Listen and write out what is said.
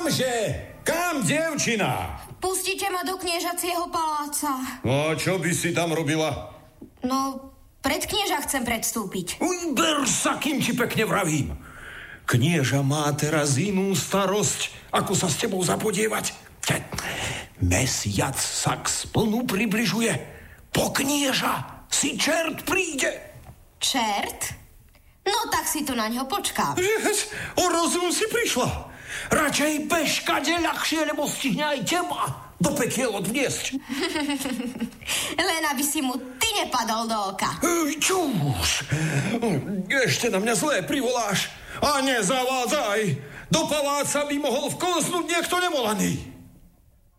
Kamže? Kam, dievčina? Pustite ma do kniežacieho paláca. No a čo by si tam robila? No, pred knieža chcem predstúpiť. Uj, ber sa, kým ti pekne vravím. Knieža má teraz inú starosť, ako sa s tebou zapodievať. Mesiac sa k splnu približuje. Po knieža si čert príde. Čert? No tak si tu na ňo počkám. O rozum si prišla. Radšej bež kade ľahšie, lebo stihne aj teba do pekiel odniesť. Len aby si mu ty nepadol do oka. Čuž. Ešte na mňa zlé privoláš. A nezavádzaj. Do paláca by mohol vklznúť niekto nevolaný.